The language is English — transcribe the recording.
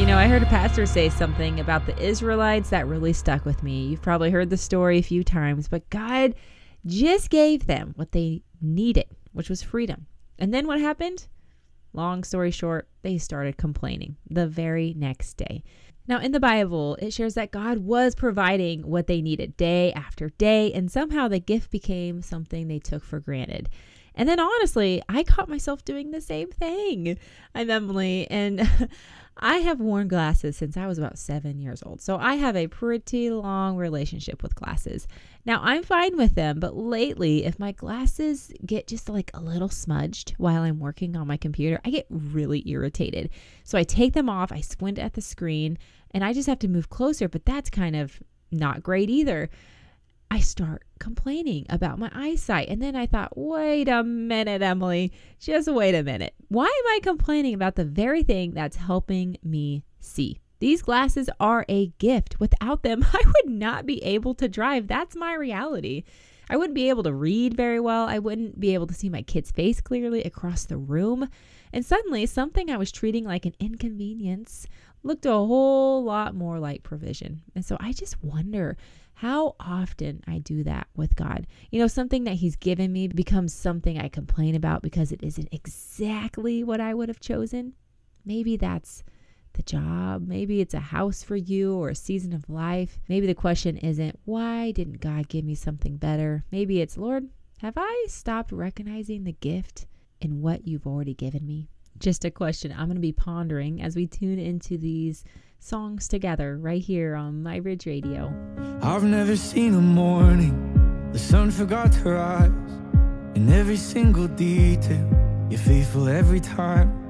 I heard a pastor say something about the Israelites that really stuck with me. You've probably heard the story a few times, but God just gave them what they needed, which was freedom. And then what happened? Long story short, they started complaining the very next day. Now, in the Bible, it shares that God was providing what they needed day after day, and somehow the gift became something they took for granted. And then honestly, I caught myself doing the same thing. I'm Emily, and I have worn glasses since I was about 7 years old. So I have a pretty long relationship with glasses. Now, I'm fine with them, but lately, if my glasses get just like a little smudged while I'm working on my computer, I get really irritated. So I take them off, I squint at the screen, and I just have to move closer, but that's kind of not great either. I start complaining about my eyesight. And then I thought, wait a minute, Emily, just wait a minute. Why am I complaining about the very thing that's helping me see? These glasses are a gift. Without them, I would not be able to drive. That's my reality. I wouldn't be able to read very well. I wouldn't be able to see my kid's face clearly across the room. And suddenly, something I was treating like an inconvenience looked a whole lot more like provision. And so I just wonder how often I do that with God. Something that he's given me becomes something I complain about because it isn't exactly what I would have chosen. Maybe that's the job. Maybe it's a house for you or a season of life. Maybe the question isn't, why didn't God give me something better? Maybe it's, Lord, have I stopped recognizing the gift in what you've already given me? Just a question I'm going to be pondering as we tune into these songs together right here on My Ridge Radio. I've never seen a morning the sun forgot to rise. In every single detail, you're faithful every time.